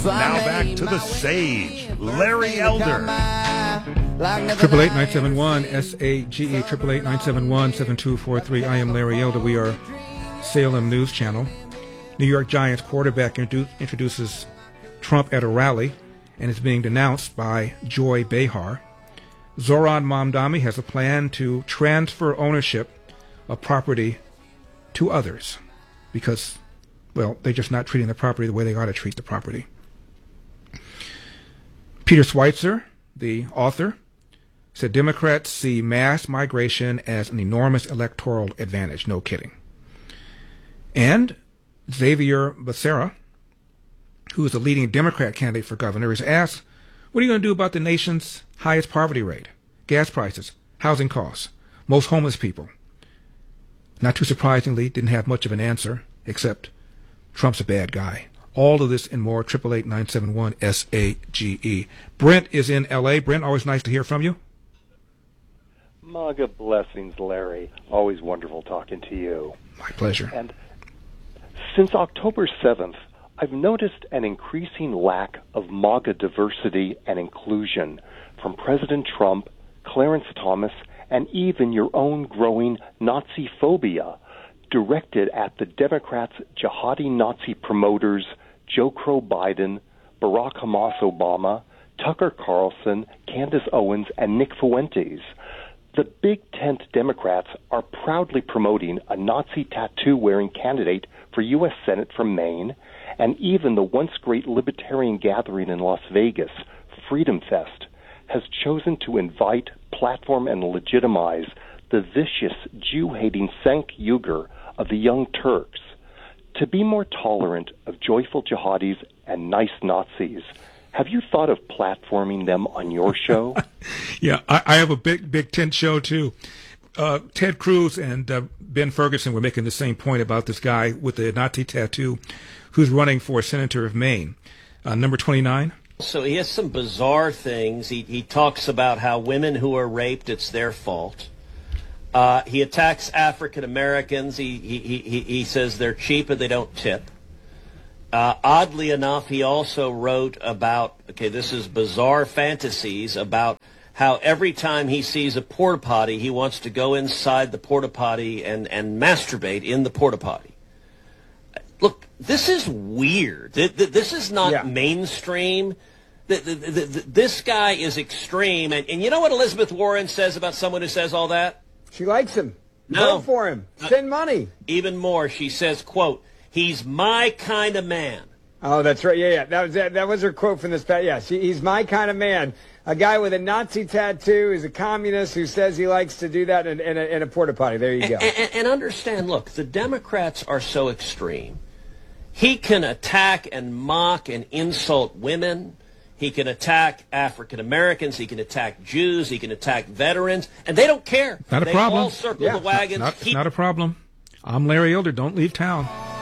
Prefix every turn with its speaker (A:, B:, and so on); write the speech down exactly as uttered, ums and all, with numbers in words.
A: Now back to the sage, Larry Elder.
B: Triple eight nine seven one S A G E triple eight nine seven one seven two four three. I am Larry Elder. We are Salem News Channel. New York Giants quarterback introdu- introduces Trump at a rally and is being denounced by Joy Behar. Zoran Mamdani has a plan to transfer ownership of property to others because, well, they're just not treating the property the way they ought to treat the property. Peter Schweitzer, the author, said Democrats see mass migration as an enormous electoral advantage. No kidding. And Xavier Becerra, who is the leading Democrat candidate for governor, is asked, what are you going to do about the nation's highest poverty rate, gas prices, housing costs, most homeless people? Not too surprisingly, didn't have much of an answer, except Trump's a bad guy. All of this and more, eight eight eight, nine seven one, S A G E. Brent is in L A. Brent, always nice to hear from you.
C: MAGA blessings, Larry. Always wonderful talking to you.
B: My pleasure.
C: And since October seventh, I've noticed an increasing lack of MAGA diversity and inclusion from President Trump, Clarence Thomas, and even your own growing Nazi phobia directed at the Democrats' jihadi Nazi promoters Joe Crow Biden, Barack Hamas Obama, Tucker Carlson, Candace Owens, and Nick Fuentes. The Big Tent Democrats are proudly promoting a Nazi tattoo-wearing candidate for U S Senate from Maine, and even the once great libertarian gathering in Las Vegas, Freedom Fest, has chosen to invite, platform, and legitimize the vicious, Jew-hating Cenk Uygur of the Young Turks. To be more tolerant of joyful jihadis and nice Nazis, have you thought of platforming them on your show?
B: Yeah, I, I have a big, big tent show, too. Uh, Ted Cruz and uh, Ben Ferguson were making the same point about this guy with the Nazi tattoo who's running for senator of Maine. Uh, number twenty-nine.
D: So he has some bizarre things. He, he talks about how women who are raped, it's their fault. Uh, he attacks African Americans. He, he, he, he says they're cheap and they don't tip. Uh, oddly enough, he also wrote about, okay, this is bizarre fantasies about how every time he sees a porta potty, he wants to go inside the porta potty and, and masturbate in the porta potty. Look, this is weird. This is not yeah. mainstream. This guy is extreme. And, and you know what Elizabeth Warren says about someone who says all that?
E: She likes him.
D: No.
E: Vote for him. Send money.
D: Even more, she says, quote, he's my kind of man.
E: Oh, that's right. Yeah, yeah. That was that, that was her quote from this past. Yeah, she, he's my kind of man. A guy with a Nazi tattoo who's a communist who says he likes to do that in, in, a, in a porta potty. There you go.
D: And, and, and understand, look, the Democrats are so extreme. He can attack and mock and insult women. He can attack African Americans. He can attack Jews. He can attack veterans. And they don't care.
B: Not a
D: they
B: problem.
D: all circle
B: yeah.
D: the wagons.
B: Not, not,
D: Keep-
B: not a problem. I'm Larry Elder. Don't leave town.